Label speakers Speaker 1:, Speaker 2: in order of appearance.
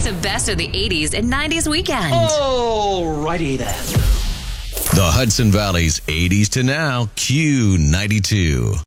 Speaker 1: The best of the 80s and 90s weekend.
Speaker 2: Alrighty then.
Speaker 3: The Hudson Valley's 80s to now, Q92.